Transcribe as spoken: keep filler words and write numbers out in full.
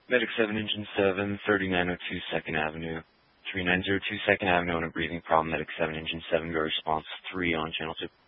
Medic seven, Engine seven, thirty-nine oh two second Avenue. three nine zero two second Avenue on a breathing problem. Medic seven, Engine seven, your response three on channel two.